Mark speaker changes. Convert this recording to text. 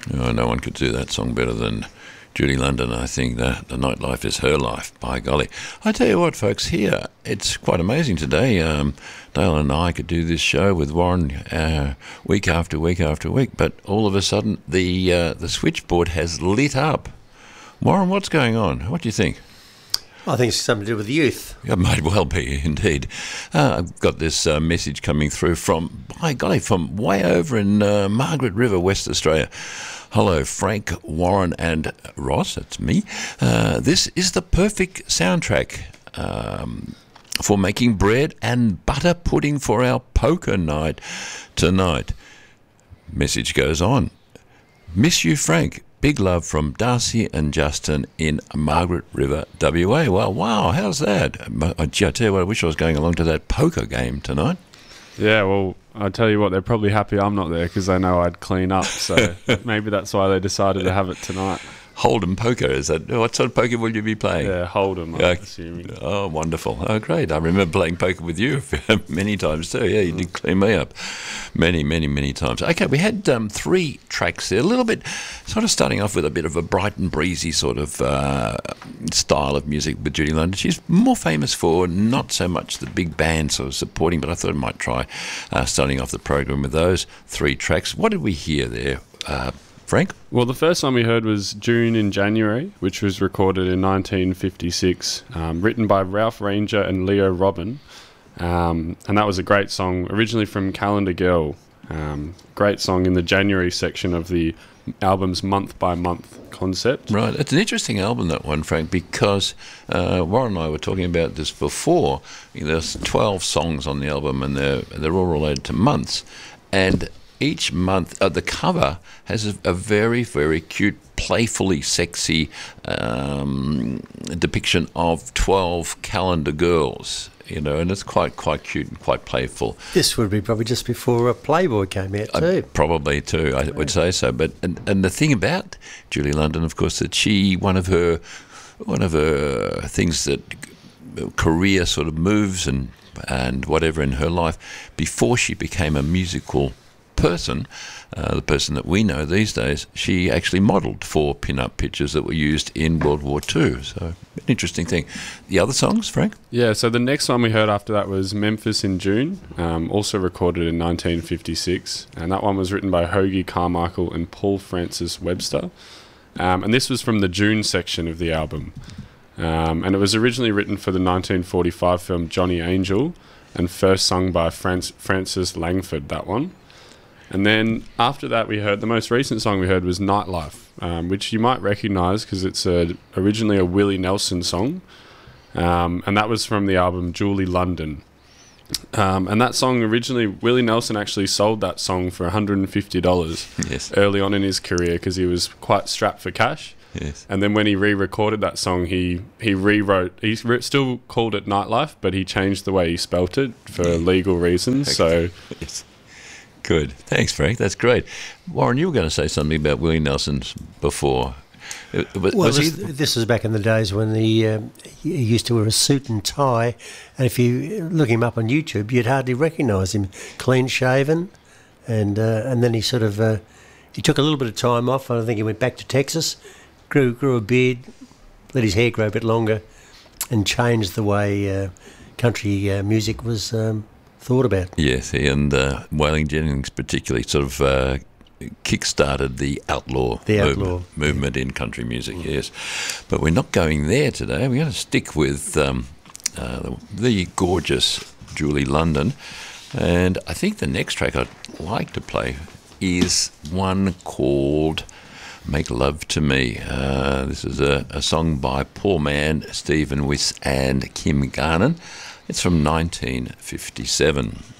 Speaker 1: Oh, no one could do that song better than Julie London. I think that the nightlife is her life, by golly. I tell you what, folks, here, it's quite amazing today. Dale and I could do this show with Warren week after week after week, but all of a sudden the switchboard has lit up. Warren, what's going on? What do you think?
Speaker 2: I think it's something to do with the youth.
Speaker 1: It might well be, indeed. I've got this message coming through from, by golly, from way over in Margaret River, West Australia. Hello, Frank, Warren and Ross, that's me. This is the perfect soundtrack for making bread and butter pudding for our poker night tonight. Message goes on. Miss you, Frank. Big love from Darcy and Justin in Margaret River, WA. Well, wow, how's that? I tell you what, I wish I was going along to that poker game tonight.
Speaker 3: Yeah, well, I tell you what, they're probably happy I'm not there because they know I'd clean up. So maybe that's why they decided to have it tonight.
Speaker 1: Hold'em poker, is that? What sort of poker will you be playing?
Speaker 3: Yeah, Hold'em, I'm assuming.
Speaker 1: Oh, wonderful. Oh, great. I remember playing poker with you many times too. Yeah, you did clean me up many, many, many times. Okay, we had 3 tracks there, a little bit, sort of starting off with a bit of a bright and breezy sort of style of music with Judy London. She's more famous for not so much the big band sort of supporting, but I thought I might try starting off the program with those 3 tracks. What did we hear there, Frank?
Speaker 3: Well, the first one we heard was June in January, which was recorded in 1956, written by Ralph Ranger and Leo Robin. And that was a great song, originally from Calendar Girl. Great song in the January section of the album's month-by-month concept.
Speaker 1: Right. It's an interesting album, that one, Frank, because Warren and I were talking about this before. There's 12 songs on the album, and they're all related to months. And each month, the cover has a very, very cute, playfully sexy depiction of 12 calendar girls, and it's quite cute and quite playful.
Speaker 2: This would be probably just before Playboy came out too.
Speaker 1: Probably too, I would say so. But and the thing about Julie London, of course, that she one of her things that career sort of moves and whatever in her life before she became a musical person, the person that we know these days, she actually modelled 4 pin-up pictures that were used in World War II. So, an interesting thing. The other songs, Frank?
Speaker 3: Yeah, so the next one we heard after that was Memphis in June, also recorded in 1956. And that one was written by Hoagie Carmichael and Paul Francis Webster. And this was from the June section of the album. And it was originally written for the 1945 film Johnny Angel and first sung by Francis Langford, that one. And then after that, we heard the most recent song we heard was Nightlife, which you might recognise because it's originally a Willie Nelson song, and that was from the album Julie London. And that song originally, Willie Nelson actually sold that song for $150 early on in his career because he was quite strapped for cash.
Speaker 1: Yes.
Speaker 3: And then when he re-recorded that song, he rewrote. He still called it Nightlife, but he changed the way he spelt it for legal reasons. So.
Speaker 1: Yes. Good. Thanks, Frank. That's great. Warren, you were going to say something about Willie Nelson before.
Speaker 2: This was back in the days when he used to wear a suit and tie, and if you look him up on YouTube, you'd hardly recognise him. Clean-shaven, and then he sort of he took a little bit of time off. I think he went back to Texas, grew a beard, let his hair grow a bit longer, and changed the way country music was thought about.
Speaker 1: Yes, he and Waylon Jennings particularly sort of kick-started the outlaw movement in country music, yes. But we're not going there today. We're going to stick with the gorgeous Julie London. And I think the next track I'd like to play is one called Make Love to Me. This is a song by Paul Mann, Stephen Wiss and Kim Garnon. It's from 1957.